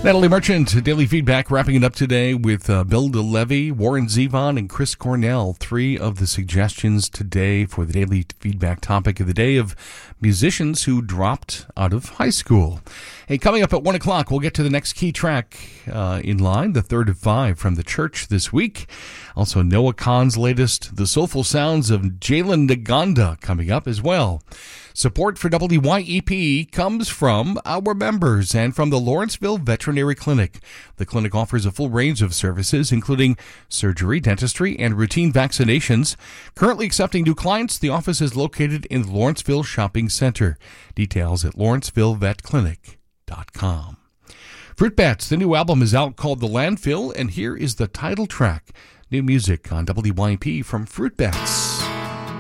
Natalie Merchant, Daily Feedback, wrapping it up today with Bill DeLevy, Warren Zevon, and Chris Cornell. 3 of the suggestions today for the Daily Feedback topic of the day of musicians who dropped out of high school. Hey, coming up at 1 o'clock, we'll get to the next key track in line, the third of 5 from the church this week. Also, Noah Kahan's latest, The Soulful Sounds of Jalen Naganda, coming up as well. Support for WYEP comes from our members and from the Lawrenceville Veterinary Clinic. The clinic offers a full range of services, including surgery, dentistry, and routine vaccinations. Currently accepting new clients, the office is located in the Lawrenceville Shopping Center. Details at lawrencevillevetclinic.com. Fruit Bats, the new album is out called The Landfill, and here is the title track. New music on WYEP from Fruit Bats.